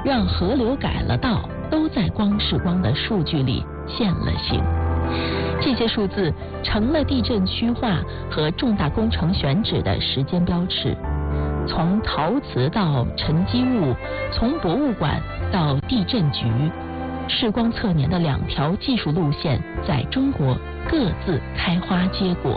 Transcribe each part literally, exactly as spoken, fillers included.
让河流改了道，都在光视光的数据里现了形。这些数字成了地震区划和重大工程选址的时间标尺。从陶瓷到沉积物，从博物馆到地震局，视光测年的两条技术路线在中国各自开花结果。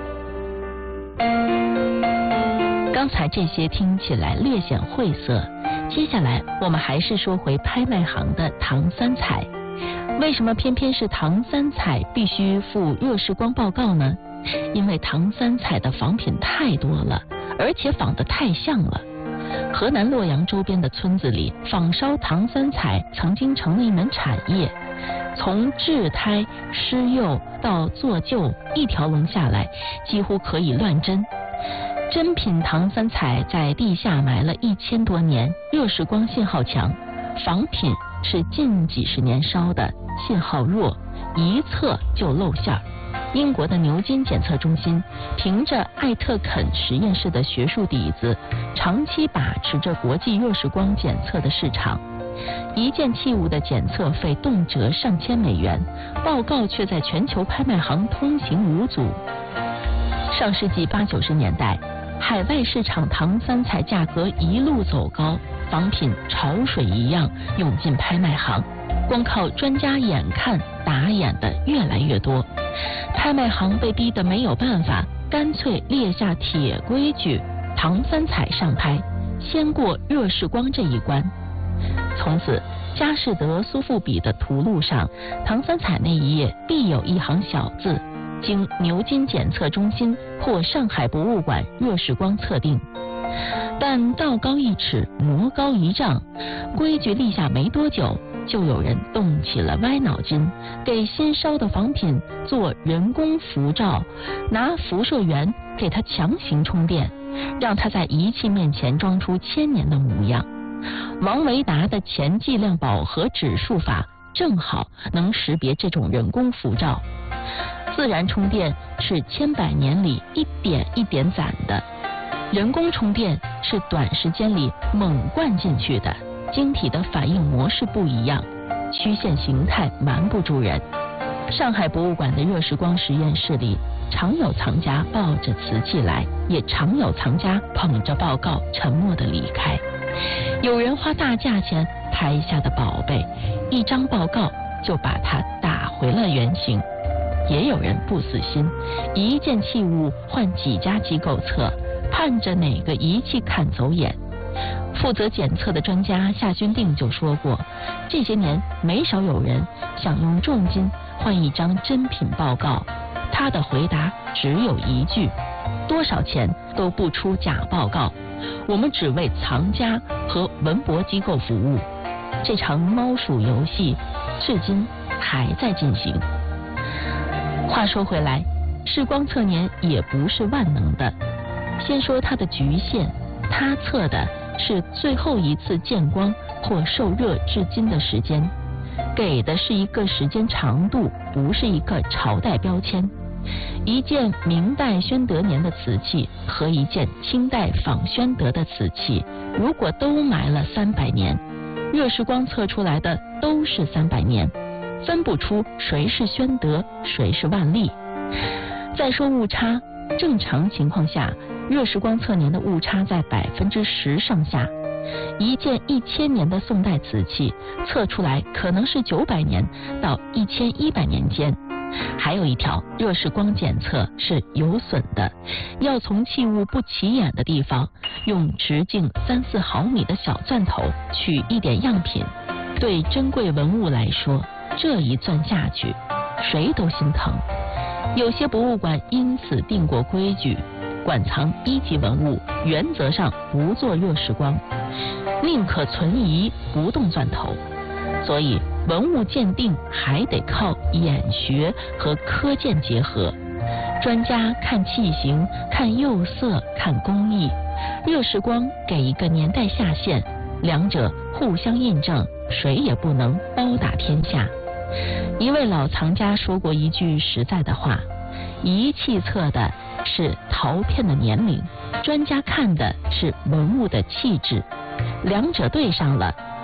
刚才这些听起来略显晦涩，接下来我们还是说回拍卖行的唐三彩。为什么偏偏是唐三彩必须附热视光报告呢？因为唐三彩的仿品太多了，而且仿得太像了。河南洛阳周边的村子里，仿烧唐三彩曾经成了一门产业，从制胎、施釉到做旧，一条龙下来，几乎可以乱真。真品唐三彩在地下埋了一千多年，热视光信号强；仿品是近几十年烧的，信号弱，一测就露馅儿。英国的牛津检测中心凭着艾特肯实验室的学术底子，长期把持着国际热视光检测的市场。一件器物的检测费动辄上千美元，报告却在全球拍卖行通行无阻。上世纪八九十年代，海外市场唐三彩价格一路走高，仿品潮水一样涌进拍卖行，光靠专家眼看打眼的越来越多，拍卖行被逼得没有办法，干脆列下铁规矩，唐三彩上拍，先过热视光这一关。从此，佳士得、苏富比的图录上，唐三彩那一页必有一行小字，经牛津检测中心或上海博物馆热视光测定。但道高一尺，魔高一丈，规矩立下没多久，就有人动起了歪脑筋，给新烧的仿品做人工辐照，拿辐射源给它强行充电，让它在仪器面前装出千年的模样。王维达的前计量饱和指数法正好能识别这种人工辐照。自然充电是千百年里一点一点攒的，人工充电是短时间里猛灌进去的，晶体的反应模式不一样，曲线形态瞒不住人。上海博物馆的热视光实验室里，常有藏家抱着瓷器来，也常有藏家捧着报告沉默地离开。有人花大价钱拍下的宝贝，一张报告就把它打回了原形。也有人不死心，一件器物换几家机构测，盼着哪个仪器看走眼。负责检测的专家夏君定就说过，这些年没少有人想用重金换一张真品报告，他的回答只有一句：多少钱都不出假报告，我们只为藏家和文博机构服务。这场猫鼠游戏至今还在进行。话说回来，视光测年也不是万能的。先说它的局限，它测的是最后一次见光或受热至今的时间，给的是一个时间长度，不是一个朝代标签。一件明代宣德年的瓷器和一件清代仿宣德的瓷器，如果都埋了三百年，热视光测出来的都是三百年，分不出谁是宣德，谁是万历。再说误差，正常情况下，热视光测年的误差在百分之十上下。一件一千年的宋代瓷器测出来可能是九百年到一千一百年间。还有一条，热视光检测是有损的，要从器物不起眼的地方，用直径三四毫米的小钻头取一点样品。对珍贵文物来说，这一钻下去，谁都心疼。有些博物馆因此定过规矩，馆藏一级文物原则上不做热视光，宁可存疑不动钻头。所以文物鉴定还得靠眼学和科鉴结合，专家看器型、看釉色、看工艺，热视光给一个年代下限，两者互相印证，谁也不能包打天下。一位老藏家说过一句实在的话，仪器测的是陶片的年龄，专家看的是文物的气质，两者对上了，